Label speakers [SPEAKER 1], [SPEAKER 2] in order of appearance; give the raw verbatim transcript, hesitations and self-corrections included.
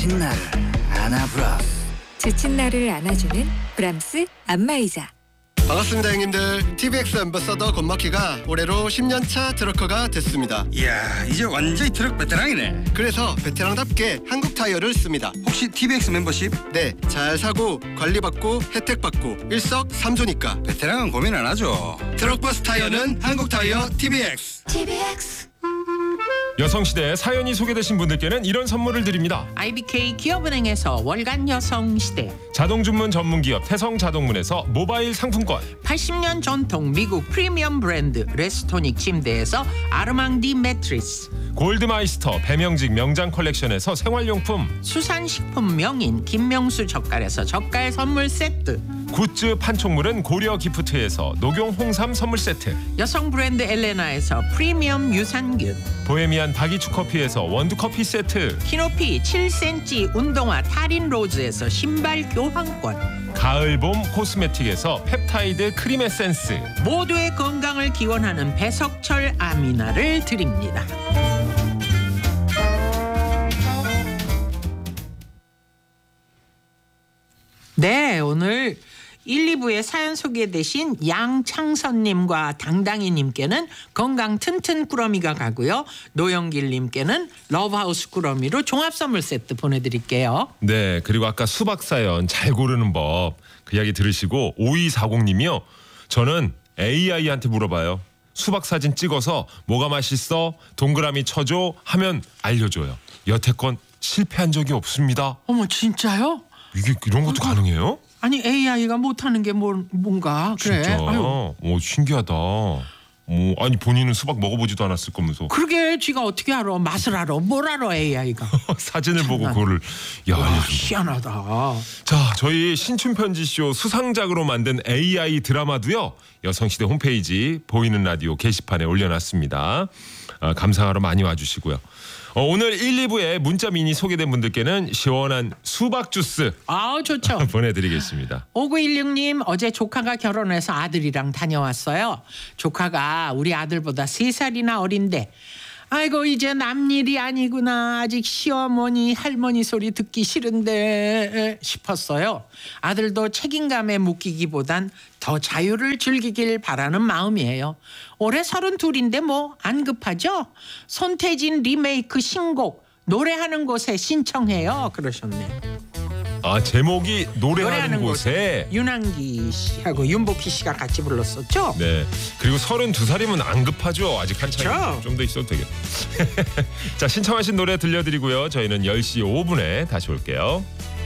[SPEAKER 1] 지친 나를 안아브라스.
[SPEAKER 2] 지친 나를 안아주는 브람스 안마의자.
[SPEAKER 3] 반갑습니다 형님들. 티비엑스 앰버서더 권마키가 올해로 십 년 차 트럭커가 됐습니다.
[SPEAKER 1] 이야, 이제 완전히 트럭 베테랑이네.
[SPEAKER 3] 그래서 베테랑답게 한국 타이어를 씁니다.
[SPEAKER 1] 혹시 티비엑스 멤버십?
[SPEAKER 3] 네, 잘 사고 관리받고 혜택받고 일석삼조니까
[SPEAKER 1] 베테랑은 고민 안 하죠.
[SPEAKER 3] 트럭버스 타이어는 한국 타이어 티비엑스.
[SPEAKER 2] 티비엑스.
[SPEAKER 4] 여성시대 사연이 소개되신 분들께는 이런 선물을 드립니다.
[SPEAKER 5] 아이비케이 기업은행에서 월간 여성시대,
[SPEAKER 4] 자동 주문 전문기업 태성자동문에서 모바일 상품권,
[SPEAKER 5] 팔십 년 전통 미국 프리미엄 브랜드 레스토닉 침대에서 아르망디 매트리스,
[SPEAKER 4] 골드마이스터 배명직 명장 컬렉션에서 생활용품,
[SPEAKER 5] 수산식품 명인 김명수 젓갈에서 젓갈 선물 세트,
[SPEAKER 4] 굿즈 판촉물은 고려 기프트에서 녹용 홍삼 선물 세트,
[SPEAKER 5] 여성 브랜드 엘레나에서 프리미엄 유산균,
[SPEAKER 4] 보헤미안 바기추 커피에서 원두 커피 세트,
[SPEAKER 5] 키높이 칠 센티미터 운동화 타린 로즈에서 신발 교환권,
[SPEAKER 4] 가을 봄 코스메틱에서 펩타이드 크림 에센스,
[SPEAKER 5] 모두의 건강을 기원하는 배석철 아미나를 드립니다. 네, 오늘 일, 이 부에 사연 소개되신 양창선님과 당당이님께는 건강 튼튼 꾸러미가 가고요. 노영길님께는 러브하우스 꾸러미로 종합선물 세트 보내드릴게요.
[SPEAKER 4] 네, 그리고 아까 수박 사연 잘 고르는 법 그 이야기 들으시고 오이사공님이요. 저는 에이아이한테 물어봐요. 수박 사진 찍어서 뭐가 맛있어? 동그라미 쳐줘 하면 알려줘요. 여태껏 실패한 적이 없습니다.
[SPEAKER 5] 어머, 진짜요?
[SPEAKER 4] 이게 이런 것도 가능해요?
[SPEAKER 5] 아니, 에이아이가 못하는 게 뭐, 뭔가 그래.
[SPEAKER 4] 진짜?
[SPEAKER 5] 아유,
[SPEAKER 4] 오, 신기하다. 오, 아니 본인은 수박 먹어보지도 않았을 거면서
[SPEAKER 5] 그러게 쥐가 어떻게 알아? 맛을 알아? 뭘 알아 에이아이가?
[SPEAKER 4] 사진을 보고
[SPEAKER 5] 참나.
[SPEAKER 4] 그거를 야
[SPEAKER 5] 와,
[SPEAKER 4] 알려준다.
[SPEAKER 5] 희한하다.
[SPEAKER 4] 자, 저희 신춘편지쇼 수상작으로 만든 에이아이 드라마도요. 여성시대 홈페이지 보이는 라디오 게시판에 올려놨습니다. 아, 감상하러 많이 와주시고요. 어, 오늘 일, 이 부에 문자 미니 소개된 분들께는 시원한 수박 주스
[SPEAKER 5] 아우, 좋죠.
[SPEAKER 4] 보내드리겠습니다.
[SPEAKER 5] 오구일육님, 어제 조카가 결혼해서 아들이랑 다녀왔어요. 조카가 우리 아들보다 세 살이나 어린데 아이고 이제 남일이 아니구나. 아직 시어머니 할머니 소리 듣기 싫은데 싶었어요. 아들도 책임감에 묶이기보단 더 자유를 즐기길 바라는 마음이에요. 올해 서른둘인데 뭐 안 급하죠? 손태진 리메이크 신곡 노래하는 곳에 신청해요. 그러셨네.
[SPEAKER 4] 아, 제목이 노래하는,
[SPEAKER 5] 노래하는
[SPEAKER 4] 곳에.
[SPEAKER 5] 윤한기 씨하고 윤복희 씨가 같이 불렀었죠?
[SPEAKER 4] 네. 그리고 서른두 살이면 안 급하죠. 아직 한참
[SPEAKER 5] 그렇죠.
[SPEAKER 4] 좀 더 있어도 되겠다. 자, 신청하신 노래 들려드리고요. 저희는 열 시 오 분에 다시 올게요.